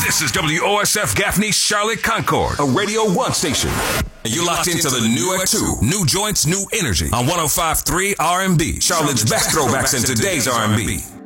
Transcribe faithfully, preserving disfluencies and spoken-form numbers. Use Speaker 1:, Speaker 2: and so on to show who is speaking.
Speaker 1: This is W O S F Gaffney, Charlotte Concord, a Radio one station. And you're locked into the new X two. New joints, new energy on one oh five point three R and B. Charlotte's best throwbacks in today's R and B.